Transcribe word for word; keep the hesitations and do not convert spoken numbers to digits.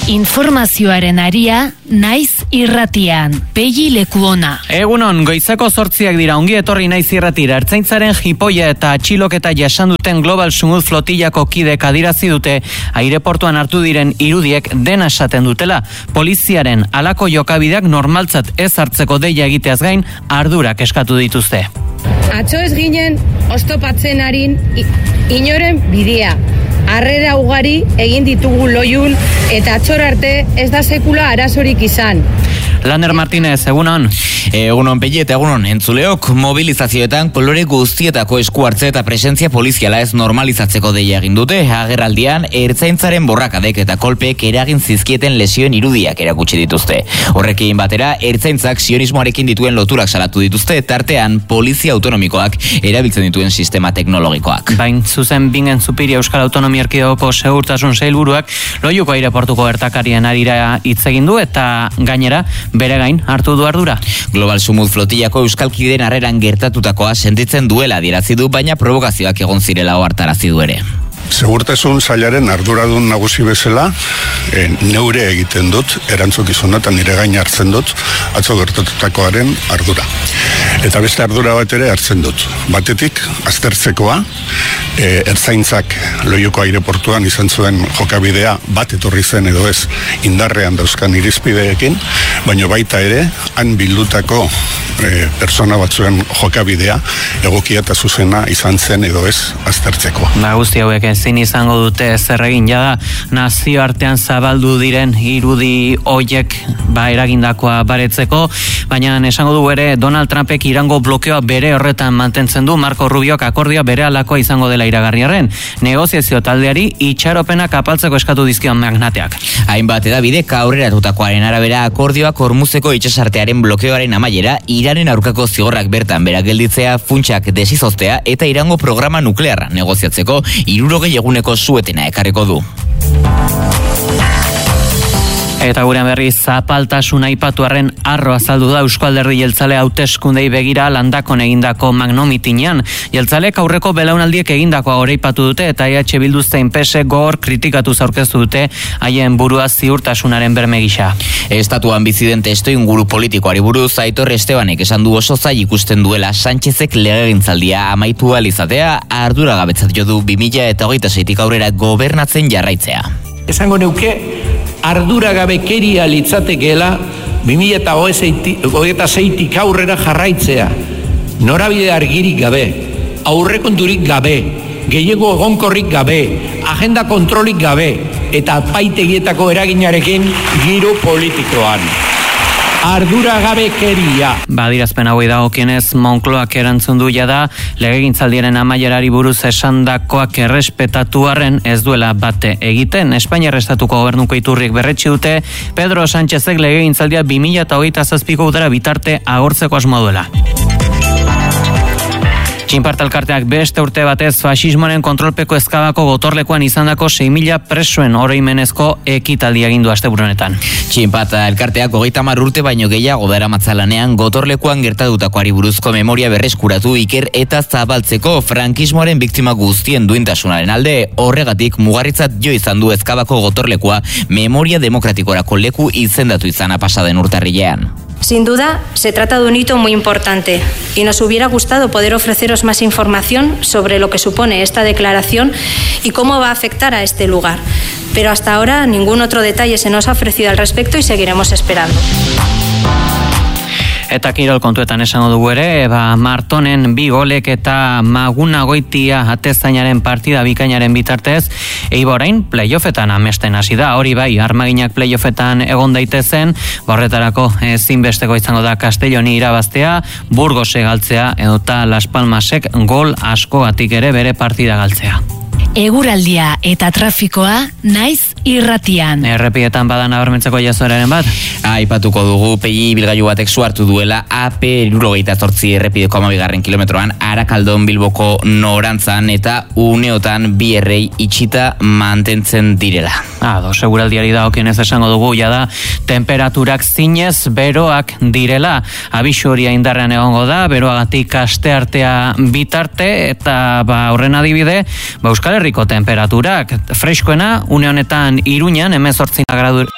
Informazioaren aria, naiz irratian. Pegi Lekuona. Egunon, goizeko zortziak dira, ongi etorri naiz irratira. Ertzaintzaren jipoia eta atxiloketa jasan duten Global Smooth flotillako kidek adirazi dute aireportuan hartu diren irudiek dena esaten dutela. Poliziaren halako jokabideak normaltzat ez hartzeko deia egiteaz gain ardurak eskatu dituzte. Atzo ez ginen oztopatzen arin inoren bidea. Harrera ugari egin ditugu loiun eta atzor arte ez da sekula arazorik izan. Lander Martínez, egunon. Egunon Pegi eta egunon, entzuleok mobilizazioetan kolore guztietako esku hartze eta presentzia poliziala ez normalizatzeko deia egin dute. Agerraldian, ertzaintzaren borrakadek eta kolpeek eragin zizkieten lesioen irudiak erakutsi dituzte. Horrekin batera, ertzaintzak sionismoarekin dituen loturak salatu dituzte, tartean polizia autonomikoak erabiltzen dituen sistema teknologikoak. Bain zuzen bingen Zupiria Euskal Autonomia Erkidegoko segurtasun sailburuak loiuko aireportuko gertakarien arira hitz egin du eta gainera bere gain hartu du ardura. Global Smooth flotillako euskalkideen harreran gertatutakoa sentitzen duela adierazi du, baina provokazioak egon zirela ohartarazi du ere. Segurtasun sailaren arduradun nagusi bezala, e, neure egiten dut, erantzukizuna eta nire gain hartzen dut, atzo gertatutakoaren ardura. Eta beste ardura bat ere hartzen dut. Batetik, aztertzekoa, e, ertzaintzak loiuko aireportuan izan zuen jokabidea bat etorri zen edo ez indarrean dauzkan irizpideekin, baina baita ere, han bildutako e, persona batzuen jokabidea egokia eta zuzena izan zen edo ez aztertzekoa. Ba, guzti hauek ezin izango dute zer egin jada nazioartean zabaldu diren irudi hoiek ba eragindakoa baretzeko, baina esango du ere Donald Trumpek Irango blokeoa bere horretan mantentzen du. Marco Rubiok akordioa bere alakoa izango dela iragarriarren. Negoziazio taldeari itxaropenak apaltzeko eskatu dizkion magnateak. Hainbat edabidek aurreratutakoaren arabera akordioak Hormuzeko itsasartearen blokeoaren amaiera, Iranen aurkako zigorrak bertan berak gelditzea, funtsak desizoztea eta Irango programa nuklearra negoziatzeko hirurogei eguneko suetena ekarriko du. Eta gurean berri zapaltasun aipatuarren arro azaldu da Eusko Alderdi Jeltzale hauteskundei begira Landakon egindako magnomitinean. Jeltzalek aurreko belaunaldiek egindakoa goraipatu dute eta E H Bildu zein P S gogor kritikatu aurkeztu dute haien burua ziurtasunaren berme gisa. Estatuan bizi den testu inguru politikoari buruz Aitor Estebanek esan du oso zail ikusten duela Sánchezek legegintzaldia amaitu ahal izatea, arduragabetzat jo du bi mila hogeita seitik aurrera gobernatzen jarraitzea. Esango neuke arduragabekeria litzatekeela bi mila hogeita seitik aurrera jarraitzea. Norabide argirik gabe, aurrekonturik gabe, gehiago egonkorrik gabe, agenda kontrolik gabe eta apaitegietako eraginarekin giro politikoan. Arduragabekeria. Badirazpen hauei dagokienez Moncloak erantzun du jada legegintzaldiaren amaierari buruz esandakoak errespetatu arren ez duela bate egiten. Espainiar estatuko gobernuko iturriek berretsi dute Pedro Sánchezek legegintzaldia bi mila hogeita zazpiko udara bitarte agortzeko asmoa duela. Txinparta elkarteak beste urte batez faxismoaren kontrolpeko ezkabako gotorlekuan izandako sei mila presoen oroimenezko ekitaldia egin du asteburu honetan. Txinparta elkarteak hogeita hamar urte baino gehiago daramatza lanean gotorlekuan gertatutakoari buruzko memoria berreskuratu, iker eta zabaltzeko frankismoaren biktima guztien duintasunaren alde. Horregatik mugarritzat jo izan du ezkabako gotorlekua memoria demokratikorako leku izendatu izana pasaden urtarrilean. Sin duda, se trata de un hito muy importante y nos hubiera gustado poder ofreceros más información sobre lo que supone esta declaración y cómo va a afectar a este lugar. Pero hasta ahora ningún otro detalle se nos ha ofrecido al respecto y seguiremos esperando. Eta kirol kontuetan esango dugu ere, ba, Martonen bi golek eta Maguna Goitia atezainaren partida bikainaren bitartez, Eibar orain playoffetan amesten hasi da. Hori bai, Armaginak playoffetan egon daitezen, horretarako ezinbesteko izango da Castelloni irabaztea, Burgose galtzea edota Las Palmasek gol askogatik ere bere partida galtzea. Eguraldia eta trafikoa naiz irratian. Errepietan badan nabarmentzeko jazoeraren bat? Aipatuko dugu Pegi bilgailu batek su hartu duela A P hirurogeita zortzi errepideko hamabigarren kilometroan Arakaldon Bilboko norantzan eta uneotan bi errei itxita mantentzen direla. Ado, seguraldiari dagokionez esango dugu jada temperaturak zinez beroak direla. Abisu horia indarrean egongo da, beroagatik asteartea bitarte eta ba horren adibide, ba Euskal Herriko temperaturak freskoena une honetan Iruñan hemezortzi gradu